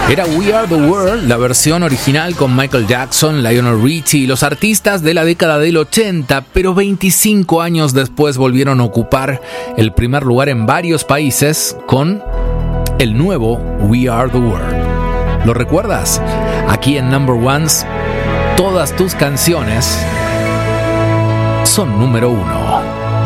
Era We Are the World, la versión original con Michael Jackson, Lionel Richie y los artistas de la década del 80, pero 25 años después volvieron a ocupar el primer lugar en varios países con el nuevo We Are the World. ¿Lo recuerdas? Aquí en Number Ones, todas tus canciones son número 1.